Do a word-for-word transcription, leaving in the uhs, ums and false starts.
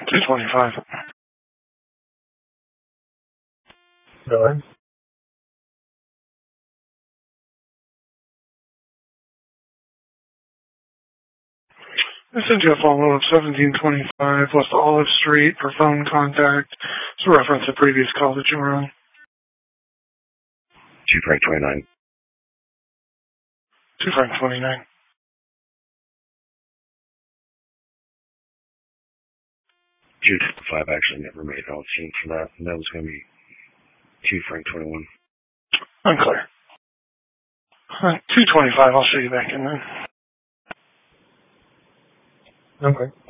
two twenty-five. Go ahead. I sent you a follow of seventeen twenty-five West Olive Street for phone contact. It's a reference to previous call that you were on. two Frank twenty-nine. two Frank twenty-nine. two five actually never made all change for that. And that was going to be two Frank twenty-one. Unclear. Uh, two twenty-five, I'll show you back in then. Okay.